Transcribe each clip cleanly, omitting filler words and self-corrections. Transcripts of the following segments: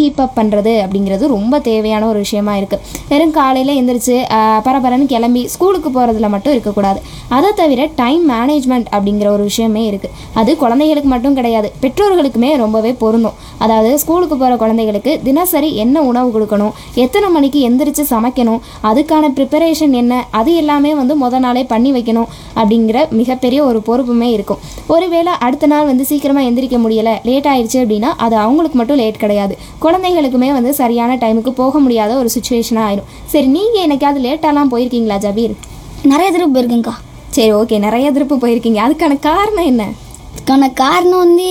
Keep up பண்ணுறது அப்படிங்கிறது ரொம்ப தேவையான ஒரு விஷயமா இருக்குது. வெறும் காலையில் எந்திரிச்சு பரபரன்னு கிளம்பி ஸ்கூலுக்கு போகிறதுல மட்டும் இருக்கக்கூடாது. அதை தவிர டைம் மேனேஜ்மெண்ட் அப்படிங்கிற ஒரு விஷயமே இருக்குது. அது குழந்தைகளுக்கு மட்டும் கிடையாது, பெற்றோர்களுக்குமே ரொம்பவே பொருந்தும். அதாவது ஸ்கூலுக்கு போகிற குழந்தைகளுக்கு தினசரி என்ன உணவு கொடுக்கணும், எத்தனை மணிக்கு எந்திரிச்சு சமைக்கணும், அதுக்கான ப்ரிப்பரேஷன் என்ன, அது எல்லாமே வந்து நாளே பண்ணி வைக்கணும் அப்படிங்கிற மிகப்பெரிய ஒரு பொறுப்புமே இருக்கும். ஒருவேளை அடுத்த நாள் வந்து சீக்கிரமாக எந்திரிக்க முடியலை, லேட் ஆயிடுச்சு அப்படின்னா அது அவங்களுக்கு மட்டும் லேட் கிடையாது, குழந்தைகளுக்குமே வந்து சரியான டைமுக்கு போக முடியாத ஒரு சுச்சுவேஷனாக ஆயிடும். சரி, நீங்கள் என்னைக்காவது லேட்டாலாம் போயிருக்கீங்களா ஜபீர்? நிறைய திருப்பு போயிருக்கேங்க்கா. சரி, ஓகே, நிறைய திருப்பு போயிருக்கீங்க. அதுக்கான காரணம் என்ன? அதுக்கான காரணம் வந்து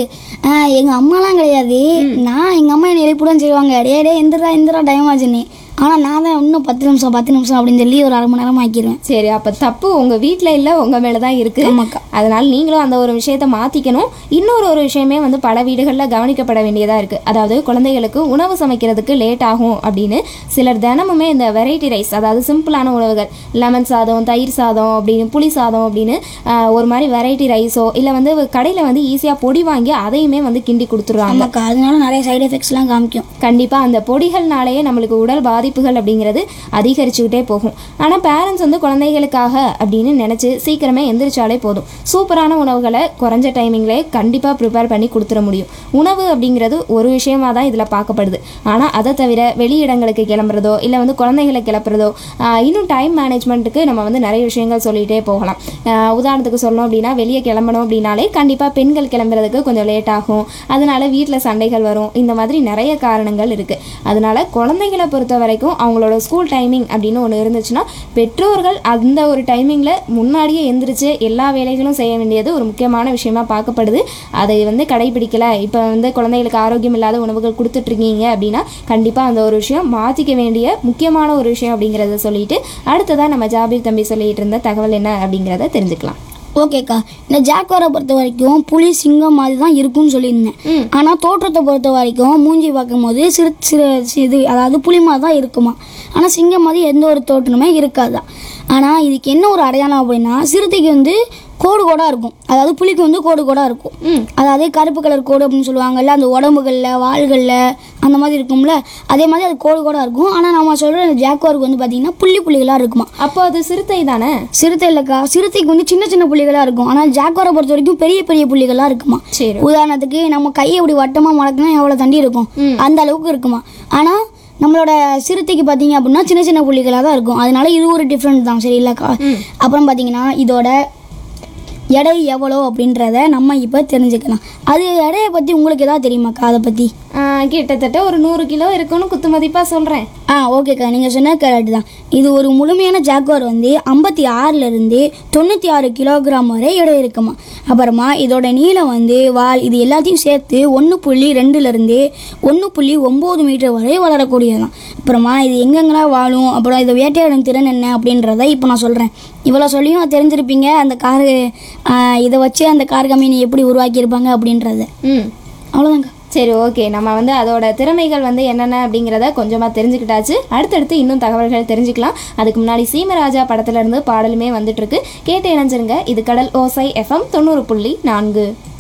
எங்கள் அம்மாலாம் கிடையாது. எங்கள் அம்மா என்னை எழுப்பிதான் செய்வாங்க. டே எந்திரா டைம் ஆச்சுன்னு. ஆனால் நான் தான் இன்னும் 10 நிமிஷம் அப்படின்னு சொல்லி ஒரு அரை மணி நேரம் ஆக்கிடுவேன். சரி, அப்போ தப்பு உங்கள் வீட்டில் இல்லை, உங்கள் மேலே தான் இருக்குது. ஆமாக்கா. அதனால் நீங்களும் அந்த ஒரு விஷயத்தை மாற்றிக்கணும். இன்னொரு விஷயமே வந்து பல வீடுகளில் கவனிக்கப்பட வேண்டியதாக இருக்குது. அதாவது குழந்தைகளுக்கு உணவு சமைக்கிறதுக்கு லேட் ஆகும் அப்படின்னு சிலர் தினமுமே இந்த வெரைட்டி ரைஸ், அதாவது சிம்பிளான உணவுகள், லெமன் சாதம், தயிர் சாதம் அப்படின்னு, புளி சாதம் அப்படின்னு ஒரு மாதிரி வெரைட்டி ரைஸோ இல்லை வந்து கடையில் வந்து ஈஸியாக பொடி வாங்கி அதையுமே வந்து கிண்டி கொடுத்துருவாங்க. அதனால நிறைய சைடு எஃபெக்ட்ஸ்லாம் காமிக்கும். கண்டிப்பாக அந்த பொடிகள்னாலேயே நம்மளுக்கு உடல் பாதிப்புகள் அப்படிங்கிறது அதிகரிச்சுக்கிட்டே போகும். ஆனால் பேரண்ட்ஸ் வந்து குழந்தைகளுக்காக அப்படின்னு நினச்சி சீக்கிரமே எந்திரிச்சாலே போதும். சூப்பரான உணவுகளை குறைஞ்ச டைமிங்லேயே கண்டிப்பாக ப்ரிப்பேர் பண்ணி கொடுத்துட முடியும். உணவு அப்படிங்கிறது ஒரு விஷயமாக தான் இதில் பார்க்கப்படுது. ஆனால் அதை தவிர வெளியிடங்களுக்கு கிளம்புறதோ இல்லை வந்து குழந்தைகளை கிளப்புறதோ, இன்னும் டைம் மேனேஜ்மெண்ட்டுக்கு நம்ம வந்து நிறைய விஷயங்கள் சொல்லிகிட்டே போகலாம். உதாரணத்துக்கு சொல்லணும் அப்படின்னா, வெளியே கிளம்பணும் அப்படின்னாலே கண்டிப்பாக பெண்கள் கிளம்புறதுக்கு கொஞ்சம் லேட் ஆகும். அதனால வீட்டில் சண்டைகள் வரும். இந்த மாதிரி நிறைய காரணங்கள் இருக்குது. அதனால குழந்தைகளை பொறுத்த வரைக்கும் அவங்களோட ஸ்கூல் டைமிங் அப்படின்னு ஒன்று இருந்துச்சுன்னா பெற்றோர்கள் அந்த ஒரு டைமிங்கில் முன்னாடியே எந்திரிச்சு எல்லா வேலைகளும் செய்ய வேண்டியது ஒரு முக்கியமான விஷயமா பார்க்கப்படுது. அதை வந்து கடைபிடிக்கலை, இப்போ வந்து குழந்தைகளுக்கு ஆரோக்கியம் இல்லாத உணவுகள் கொடுத்துட்ருக்கீங்க அப்படின்னா கண்டிப்பாக அந்த ஒரு விஷயம் மாற்றிக்க வேண்டிய முக்கியமான ஒரு விஷயம் அப்படிங்கிறத சொல்லிட்டு அடுத்ததான் நம்ம ஜாபீர் தம்பி சொல்லிட்டு இருந்த தகவல் என்ன அப்படிங்கிறத தெரிஞ்சுக்கலாம். ஓகேக்கா, இந்த ஜாக்வாரை பொறுத்த வரைக்கும் புலி சிங்கம் மாதிரி தான் இருக்கும்னு சொல்லியிருந்தேன். ஆனால் தோற்றத்தை பொறுத்த வரைக்கும் மூஞ்சி பார்க்கும்போது இது அதாவது புலி மாதிரி தான் இருக்குமா. ஆனால் சிங்கம் மாதிரி எந்த ஒரு தோற்றமுமே இருக்காதான். ஆனால் இதுக்கு என்ன ஒரு அடையாளம் அப்படின்னா, சிறுத்தைக்கு வந்து கோடு கோடாக இருக்கும், அதாவது புலிக்கு வந்து கோடு கோடாக இருக்கும். அதாவது கருப்பு கலர் கோடு அப்படின்னு சொல்லுவாங்கல்ல, அந்த உடம்புகளில் வாள்களில் அந்த மாதிரி இருக்கும்ல, அதே மாதிரி அது கோடு கோடாக இருக்கும். ஆனால் நம்ம சொல்கிற ஜாக்வாருக்கு வந்து பார்த்தீங்கன்னா புள்ளிகளாக இருக்குமா. அப்போ அது சிறுத்தை தானே? சிறுத்தை இல்லைக்கா, சிறுத்தைக்கு வந்து சின்ன சின்ன புள்ளிகளாக இருக்கும். ஆனால் ஜாக்வாரை பொறுத்த வரைக்கும் பெரிய பெரிய புள்ளிகளாக இருக்குமா. உதாரணத்துக்கு நம்ம கையை இப்படி வட்டமாக மடக்குனா எவ்வளோ தண்டி இருக்கும், அந்த அளவுக்கு இருக்குமா. ஆனால் நம்மளோட சிறுத்தைக்கு பார்த்தீங்க அப்படின்னா சின்ன சின்ன புள்ளிகளாக தான் இருக்கும். அதனால இது ஒரு டிஃப்ரெண்ட் தான். சரி இல்லைக்கா? அப்புறம் பார்த்தீங்கன்னா இதோட எடை எவ்வளோ அப்படின்றத நம்ம இப்போ தெரிஞ்சுக்கலாம். அது எடையை பற்றி உங்களுக்கு எதாவது தெரியுமாக்கா? அதை பற்றி கிட்டத்தட்ட ஒரு 100 கிலோ இருக்குன்னு குத்து மதிப்பாக சொல்கிறேன். ஓகேக்கா, நீங்கள் சொன்ன கரெக்ட் தான். இது ஒரு முழுமையான ஜாக்வார் வந்து 56 96 கிலோகிராம் வரை எடை இருக்குமா. அப்புறமா இதோட நீளம் வந்து வால் இது எல்லாத்தையும் சேர்த்து 1.2 1.9 மீட்டர் வரை வளரக்கூடியதான். அப்புறமா இது எங்கெங்கெல்லாம் வாழும், அப்புறம் இதை வேட்டையாடும் திறன் என்ன அப்படின்றத இப்போ நான் சொல்கிறேன். இவ்வளோ சொல்லியும் தெரிஞ்சிருப்பீங்க அந்த காரு, இதை வச்சு அந்த கார் கம்பெனி எப்படி உருவாக்கியிருப்பாங்க அப்படின்றத. அவ்வளோதாங்க. சரி, ஓகே, நம்ம வந்து அதோட திறமைகள் வந்து என்னென்ன அப்படிங்கிறத கொஞ்சமாக தெரிஞ்சுக்கிட்டாச்சு. அடுத்தடுத்து இன்னும் தகவல்கள் தெரிஞ்சுக்கலாம். அதுக்கு முன்னாடி சீமராஜா படத்துலேருந்து பாடலுமே வந்துட்டுருக்கு, கேட்டு இணைஞ்சிருங்க. இது கடல் ஓசை FM 90.4.